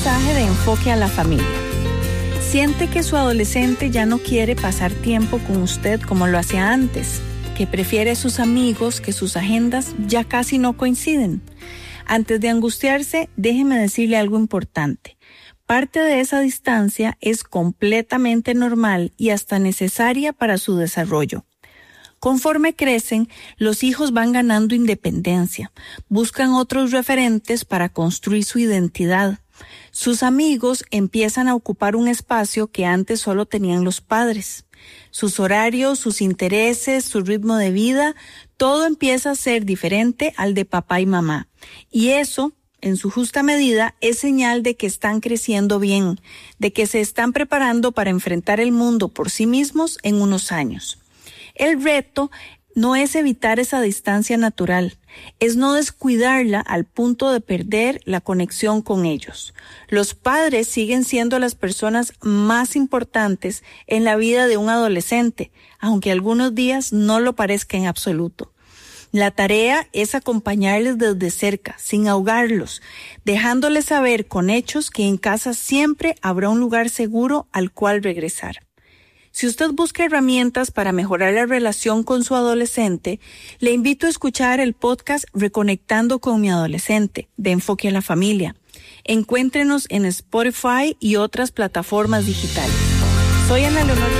mensaje de Enfoque a la Familia. Siente que su adolescente ya no quiere pasar tiempo con usted como lo hacía antes, que prefiere sus amigos, que sus agendas ya casi no coinciden. Antes de angustiarse, déjeme decirle algo importante. Parte de esa distancia es completamente normal y hasta necesaria para su desarrollo. Conforme crecen, los hijos van ganando independencia, buscan otros referentes para construir su identidad. Sus amigos empiezan a ocupar un espacio que antes solo tenían los padres. Sus horarios, sus intereses, su ritmo de vida, todo empieza a ser diferente al de papá y mamá. Y eso, en su justa medida, es señal de que están creciendo bien, de que se están preparando para enfrentar el mundo por sí mismos en unos años. El reto no es evitar esa distancia natural, es no descuidarla al punto de perder la conexión con ellos. Los padres siguen siendo las personas más importantes en la vida de un adolescente, aunque algunos días no lo parezca en absoluto. La tarea es acompañarles desde cerca, sin ahogarlos, dejándoles saber con hechos que en casa siempre habrá un lugar seguro al cual regresar. Si usted busca herramientas para mejorar la relación con su adolescente, le invito a escuchar el podcast Reconectando con mi adolescente, de Enfoque a la Familia. Encuéntrenos en Spotify y otras plataformas digitales. Soy Ana Leonor.